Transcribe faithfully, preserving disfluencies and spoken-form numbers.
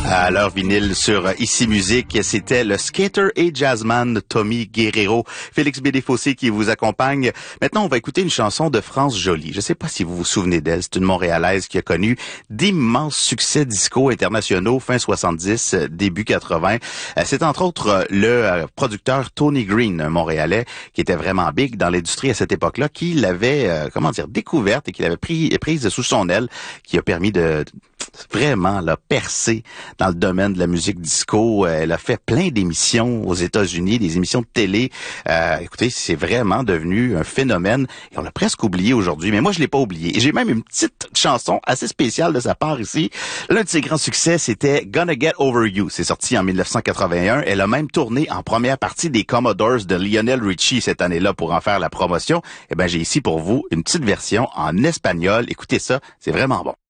À l'heure vinyle sur Ici Musique, c'était le skater et jazzman Tommy Guerrero. Félix Bédéfossé qui vous accompagne. Maintenant, on va écouter une chanson de France Joly. Je ne sais pas si vous vous souvenez d'elle. C'est une Montréalaise qui a connu d'immenses succès disco internationaux fin soixante-dix, début quatre-vingts. C'est entre autres le producteur Tony Green, un Montréalais, qui était vraiment big dans l'industrie à cette époque-là, qui l'avait, euh, comment dire, découverte et qui l'avait pris, prise sous son aile, qui a permis de vraiment là, percer dans le domaine de la musique disco. Elle a fait plein d'émissions aux États-Unis, des émissions de télé. Euh, écoutez, c'est vraiment devenu un phénomène et on l'a presque oublié aujourd'hui, mais moi je l'ai pas oublié. Et j'ai même une petite chanson assez spéciale de sa part ici. L'un de ses grands succès, c'était Gonna Get Over You. C'est sorti en dix-neuf cent quatre-vingt-un. Elle a même tourné en première partie des Commodores de Lionel Richie cette année-là pour en faire la promotion. Eh ben, j'ai ici pour vous une petite version en espagnol. Écoutez ça, c'est vraiment bon.